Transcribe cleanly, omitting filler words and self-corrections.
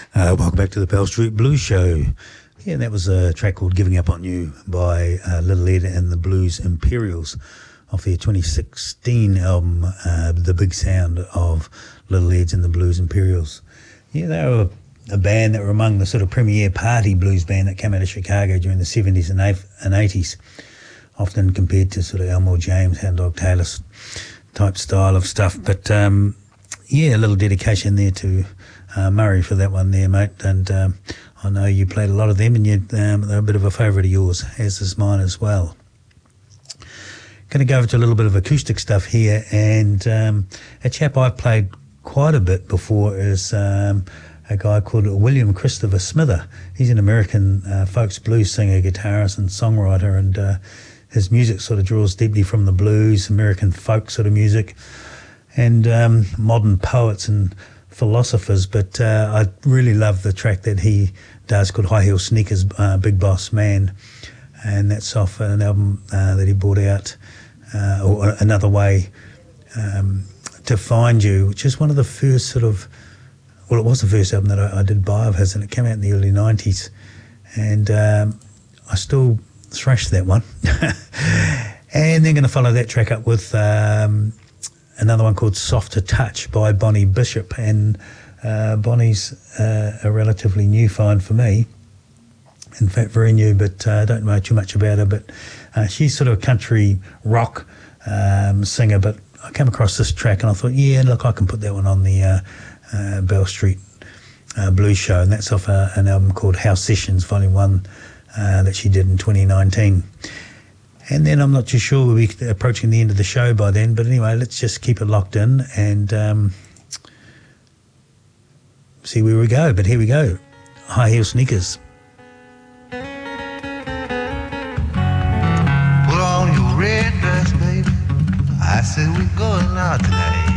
Welcome back to the Pell Street Blues Show. Yeah, that was a track called Giving Up On You by Little Ed and the Blues Imperials off their 2016 album, The Big Sound of Little Ed's and the Blues Imperials. Yeah, they were a band that were among the sort of premier party blues band that came out of Chicago during the 70s and 80s, often compared to sort of Elmore James, Hound Dog Taylor type style of stuff. But yeah, a little dedication there to Murray for that one there, mate. And I know you played a lot of them, and they're a bit of a favourite of yours, as is mine as well. Going to go over to a little bit of acoustic stuff here, and a chap I've played quite a bit before is a guy called William Christopher Smither. He's an American folks blues singer, guitarist and songwriter, and his music sort of draws deeply from the blues, American folk sort of music, and modern poets and philosophers. But I really love the track that he does called High Heel Sneakers, Big Boss Man, and that's off an album that he brought out, or Another Way to Find You, which is one of the first sort of, well, it was the first album that I did buy of his, and it came out in the early 90s, and I still thrash that one. And they're going to follow that track up with another one called Softer Touch by Bonnie Bishop, and Bonnie's a relatively new find for me. In fact, very new, but I don't know too much about her, but she's sort of a country rock singer, but I came across this track and I thought, yeah, look, I can put that one on the Bell Street Blues Show, and that's off an album called House Sessions Volume 1 that she did in 2019. And then I'm not too sure, we'll be approaching the end of the show by then, but anyway, let's just keep it locked in and see where we go. But here we go, High Heel Sneakers. Put on your red dress, baby. I said we're going out tonight.